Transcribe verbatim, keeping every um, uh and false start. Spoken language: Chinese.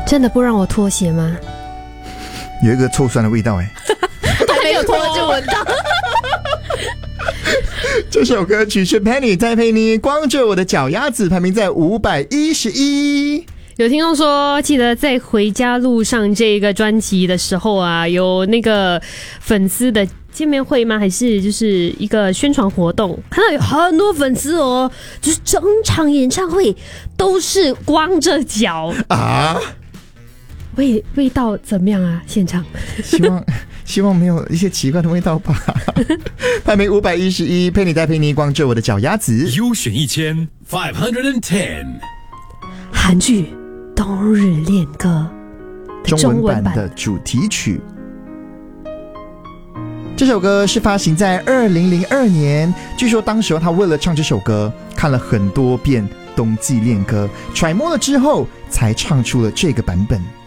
真的不让我脱鞋吗？ 有一个臭酸的味道哎， 还没有脱就闻到。 这首歌曲是 Penny 再陪你光着我的脚丫子，排名在五百一十一。 有听众说，记得在回家路上这个专辑的时候啊，有那个粉丝的见面会吗？还是就是一个宣传活动？看到有很多粉丝哦，就是整场演唱会都是光着脚啊。 味味道怎么样啊？现场希望希望没有一些奇怪的味道吧。排名五百一十一，陪你带陪你光着我的脚丫子。 优选一千 five hundred ten， 韩剧《冬日恋歌》 中文版的主题曲。这首歌是发行在二零零二年，据说当时他为了唱这首歌，看了很多遍冬季恋歌，揣摩了之后才唱出了这个版本。